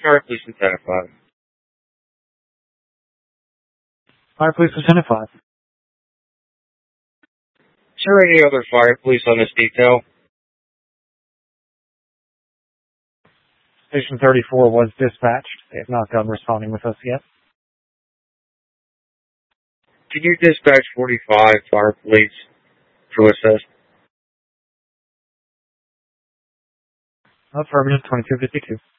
Fire Police Lieutenant 5. Fire Police Lieutenant 5. Is there any other fire police on this detail? Station 34 was dispatched. They have not done responding with us yet. Can you dispatch 45 fire police to assist? Affirmative, 2252.